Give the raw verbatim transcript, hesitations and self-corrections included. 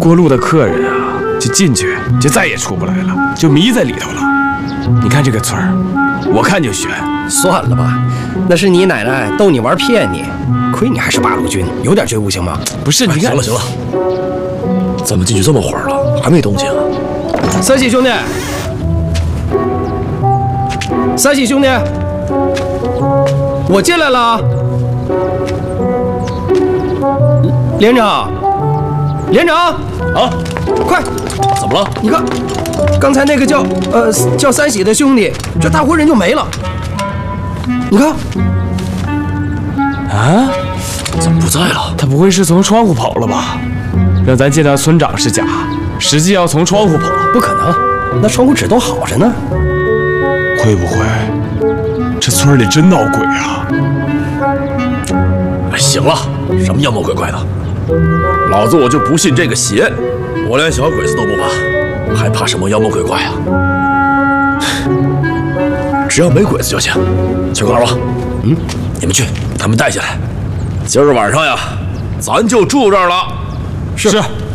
过路的客人啊，就进去就再也出不来了，就迷在里头了。你看这个村儿，我看就悬。 算了吧，那是你奶奶逗你玩骗你，亏你还是八路军，有点觉悟行吗？ 不是，你看， 行了行了，咱们进去这么会儿了，还没动静啊？ 三喜兄弟，三喜兄弟，我进来了啊！连长，连长啊， 快！ 怎么了？ 你看，刚才那个叫呃叫三喜的兄弟，这大活人就没了。你看， 啊， 怎么不在了？ 他不会是从窗户跑了吧？让咱见到村长是假，实际要从窗户跑， 不可能，那窗户纸都好着呢。 会不会这村里真闹鬼啊？ 哎，行了，什么妖魔鬼怪的，老子我就不信这个邪，我连小鬼子都不怕，还怕什么妖魔鬼怪啊？只要没鬼子就行。去告诉我，嗯，你们去，他们带进来。今儿晚上呀，咱就住这儿了。 是。是